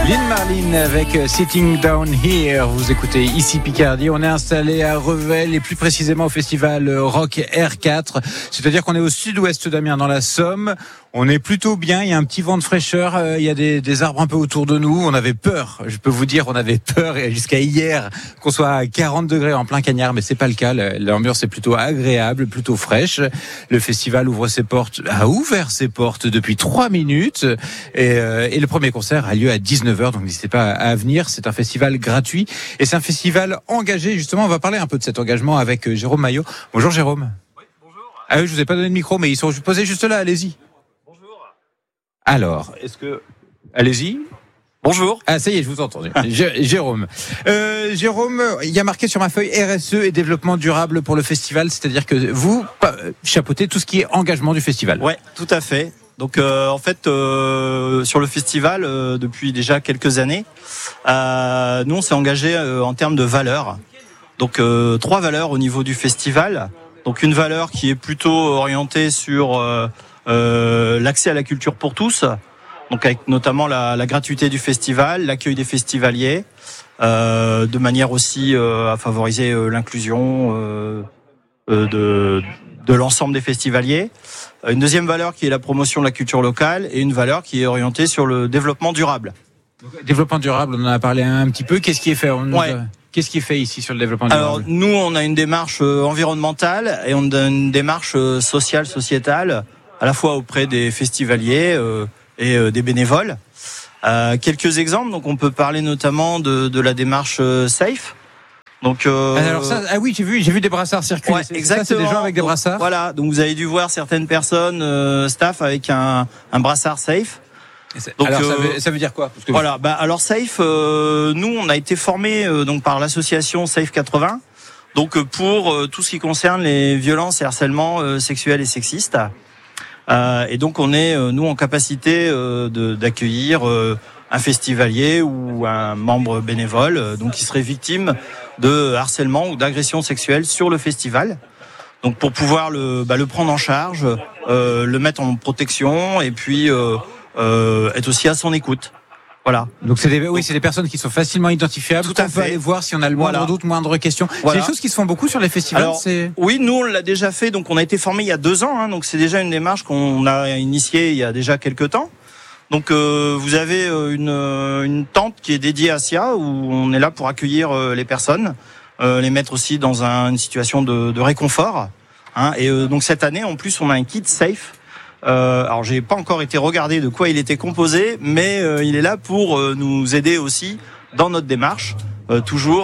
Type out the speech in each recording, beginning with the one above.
Lynn Marlin avec Sitting Down Here. Vous écoutez ici Picardie. On est installé à Revel et plus précisément au festival Rock R4. C'est-à-dire qu'on est au sud-ouest d'Amiens dans la Somme. On est plutôt bien, il y a un petit vent de fraîcheur, il y a des arbres un peu autour de nous. On avait peur, je peux vous dire, on avait peur jusqu'à hier qu'on soit à 40 degrés en plein cagnard, mais c'est pas le cas. L'ambiance est plutôt agréable, plutôt fraîche. Le festival a ouvert ses portes depuis 3 minutes et le premier concert a lieu à 19h, donc n'hésitez pas à venir. C'est un festival gratuit et c'est un festival engagé. Justement, on va parler un peu de cet engagement avec Jérôme Maillot. Bonjour Jérôme. Oui, bonjour. Ah oui, je vous ai pas donné de micro, mais ils sont posés juste là, allez-y. Alors, allez-y. Bonjour. Ah, ça y est, je vous entends. Jérôme. Jérôme, il y a marqué sur ma feuille RSE et développement durable pour le festival, c'est-à-dire que vous chapeautez tout ce qui est engagement du festival. Ouais, tout à fait. Donc, en fait, sur le festival, depuis déjà quelques années, nous, on s'est engagé en termes de valeurs. Donc, 3 valeurs au niveau du festival. Donc, une valeur qui est plutôt orientée sur l'accès à la culture pour tous, donc avec notamment la gratuité du festival, l'accueil des festivaliers, de manière aussi à favoriser l'inclusion de l'ensemble des festivaliers. Une deuxième valeur qui est la promotion de la culture locale et une valeur qui est orientée sur le développement durable. Donc, développement durable, on en a parlé un petit peu. Qu'est-ce qui est fait Qu'est-ce qui est fait ici sur le développement durable? Alors nous, on a une démarche environnementale et on a une démarche sociale, sociétale, à la fois auprès des festivaliers et des bénévoles. Quelques exemples, donc on peut parler notamment de la démarche Safe. Donc alors ça, ah oui, j'ai vu des brassards circuler. Ouais, exactement. Ça, c'est des gens avec des brassards. Voilà, donc vous avez dû voir certaines personnes staff avec un brassard Safe. Donc, alors ça veut dire quoi? Parce que voilà, alors Safe, nous on a été formés donc par l'association Safe 80. Donc pour tout ce qui concerne les violences et harcèlements sexuels et sexistes. Et donc on est nous en capacité d'accueillir un festivalier ou un membre bénévole donc qui serait victime de harcèlement ou d'agression sexuelle sur le festival. Donc pour pouvoir le prendre en charge, le mettre en protection et puis être aussi à son écoute. Voilà. Donc c'est des personnes qui sont facilement identifiables. Tout à fait. On peut aller voir si on a le moindre doute, moindre question. Voilà. C'est des choses qui se font beaucoup sur les festivals. Alors, oui, nous on l'a déjà fait. Donc on a été formé il y a 2 ans. Donc c'est déjà une démarche qu'on a initiée il y a déjà quelques temps. Donc vous avez une tente qui est dédiée à SIA où on est là pour accueillir les personnes, les mettre aussi dans une situation de réconfort. Et donc cette année en plus on a un kit Safe. Alors j'ai pas encore été regardé de quoi il était composé, mais il est là pour nous aider aussi dans notre démarche, toujours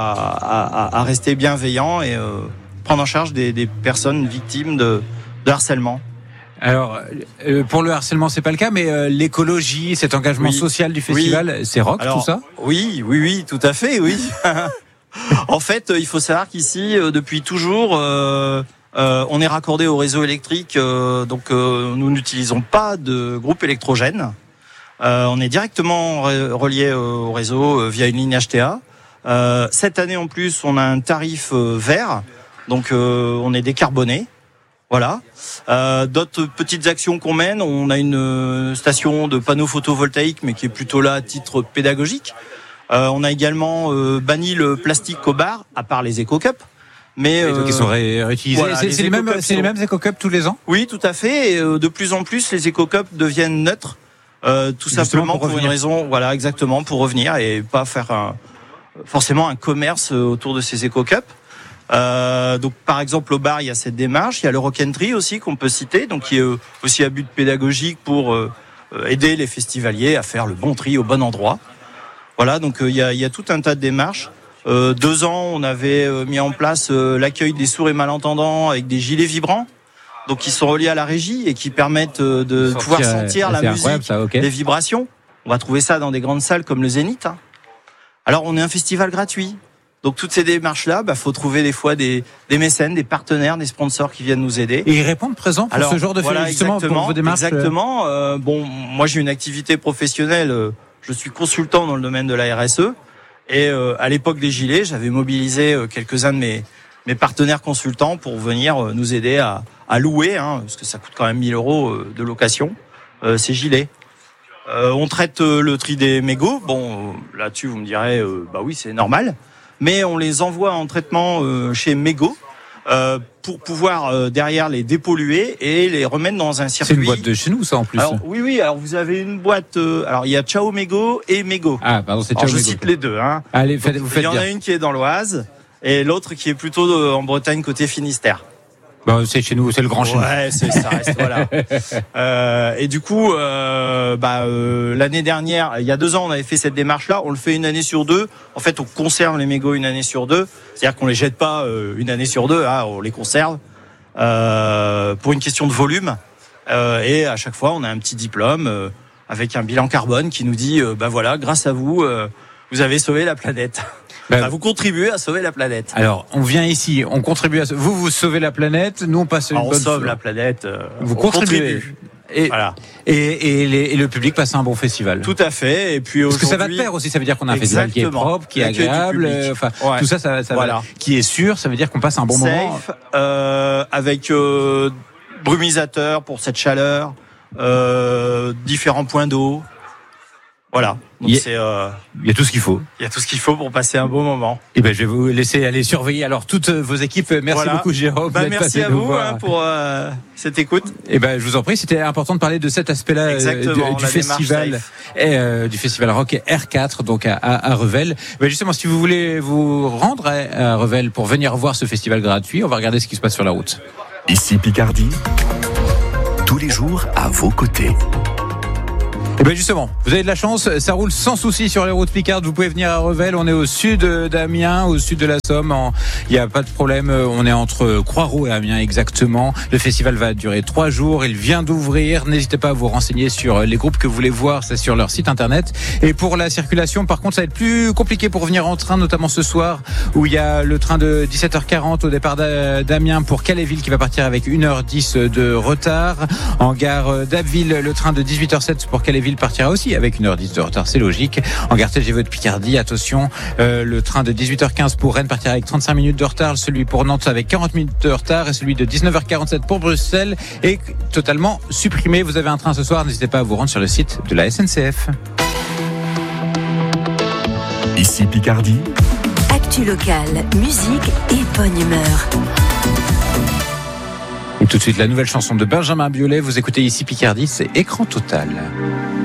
à rester bienveillant et prendre en charge des personnes victimes de harcèlement. Alors pour le harcèlement c'est pas le cas, mais l'écologie, cet engagement social du festival, c'est rock. Alors, tout ça? Oui, tout à fait, oui. En fait, il faut savoir qu'ici depuis toujours on est raccordé au réseau électrique, donc nous n'utilisons pas de groupe électrogène. On est directement relié au réseau via une ligne HTA. Cette année en plus, on a un tarif vert, donc on est décarboné. Voilà. D'autres petites actions qu'on mène, on a une station de panneaux photovoltaïques, mais qui est plutôt là à titre pédagogique. On a également banni le plastique au bar, à part les Eco-Cups. Mais donc ils sont réutilisés. Voilà, c'est les mêmes Eco-Cups tous les ans? Oui, tout à fait. Et de plus en plus, les Eco-Cups deviennent neutres, tout simplement pour une raison, voilà, exactement, pour revenir et pas faire forcément un commerce autour de ces Eco-Cups. Donc, par exemple, au bar, il y a cette démarche. Il y a le Rock'n'Tree aussi qu'on peut citer, donc qui est aussi à but pédagogique pour aider les festivaliers à faire le bon tri au bon endroit. Voilà, donc il y a tout un tas de démarches. 2 ans, on avait mis en place l'accueil des sourds et malentendants avec des gilets vibrants, donc qui sont reliés à la régie et qui permettent de pouvoir sentir la musique, ça, okay. Les vibrations. On va trouver ça dans des grandes salles comme le Zénith. Alors, on est un festival gratuit. Donc, toutes ces démarches-là, faut trouver des fois des mécènes, des partenaires, des sponsors qui viennent nous aider. Et ils répondent présent pour ce genre de voilà, justement pour vos démarches. Exactement. Moi, j'ai une activité professionnelle. Je suis consultant dans le domaine de la RSE. Et à l'époque des gilets, j'avais mobilisé quelques-uns de mes partenaires consultants pour venir nous aider à louer, parce que ça coûte quand même 1 000 € de location, ces gilets. On traite le tri des mégots. Bon, là-dessus, vous me direz, bah oui, c'est normal. Mais on les envoie en traitement chez Mégo pour pouvoir derrière les dépolluer et les remettre dans un circuit. C'est une boîte de chez nous, ça, en plus. Alors, oui. Alors, vous avez une boîte. Alors, il y a Ciao Mégo et Mégo. Ah, pardon, c'est Ciao Mégo. Je cite les deux. Hein. Allez, vous faites. Il y en a une qui est dans l'Oise et l'autre qui est plutôt en Bretagne côté Finistère. Bah, c'est chez nous, c'est le grand chez nous. Ouais, ça reste, voilà. Et du coup, l'année dernière, il y a 2 ans, on avait fait cette démarche-là. On le fait une année sur 2. En fait, on conserve les mégots une année sur 2. C'est-à-dire qu'on les jette pas une année sur 2. Hein, on les conserve pour une question de volume. Et à chaque fois, on a un petit diplôme avec un bilan carbone qui nous dit, voilà, grâce à vous, vous avez sauvé la planète. Vous contribuez à sauver la planète. Alors, on vient ici, on contribue à vous sauvez la planète, nous on passe une bonne. On sauve la planète. Vous contribuez. Et, voilà. Et le public passe un bon festival. Tout à fait. Et puis parce que ça va de pair aussi, ça veut dire qu'on a un festival qui est propre, qui est agréable, tout ça voilà. Va, qui est sûr, ça veut dire qu'on passe un bon moment. Avec brumisateur pour cette chaleur, différents points d'eau. Voilà. Donc il y a tout ce qu'il faut. Il y a tout ce qu'il faut pour passer un bon moment. Et je vais vous laisser aller surveiller alors toutes vos équipes. Merci beaucoup, Jérôme. Merci à vous pour cette écoute. Et je vous en prie, c'était important de parler de cet aspect-là du festival du festival rock R4 donc à Revel. Justement, si vous voulez vous rendre à Revel pour venir voir ce festival gratuit, on va regarder ce qui se passe sur la route. Ici Picardie, tous les jours à vos côtés. Et justement, vous avez de la chance, ça roule sans souci sur les routes picardes. Vous pouvez venir à Revel, on est au sud d'Amiens, au sud de la Somme. Il n'y a pas de problème, on est entre Croix-Rousse et Amiens exactement. Le festival va durer 3 jours, il vient d'ouvrir. N'hésitez pas à vous renseigner sur les groupes que vous voulez voir, c'est sur leur site internet. Et pour la circulation, par contre, ça va être plus compliqué pour venir en train, notamment ce soir, où il y a le train de 17h40 au départ d'Amiens pour Calais-Ville qui va partir avec 1h10 de retard. En gare d'Abbeville, le train de 18h07 pour Calais-Ville partira aussi avec 1h10 de retard, c'est logique. En gare TGV de Picardie, attention, le train de 18h15 pour Rennes partira avec 35 minutes de retard, celui pour Nantes avec 40 minutes de retard et celui de 19h47 pour Bruxelles est totalement supprimé. Vous avez un train ce soir, n'hésitez pas à vous rendre sur le site de la SNCF. Ici Picardie. Actu locale, musique et bonne humeur. Et tout de suite, la nouvelle chanson de Benjamin Biolay. Vous écoutez ici Picardie, c'est Écran Total.